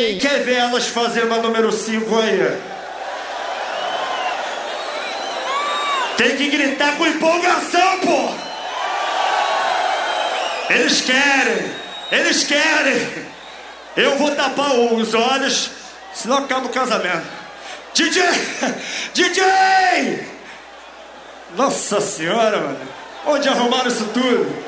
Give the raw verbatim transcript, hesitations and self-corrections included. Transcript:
Quem quer ver elas fazer uma número cinco aí? Tem que gritar com empolgação, pô! Eles querem! Eles querem! Eu vou tapar os olhos, senão acaba o casamento. D J! D J! Nossa senhora, mano! Onde arrumaram isso tudo?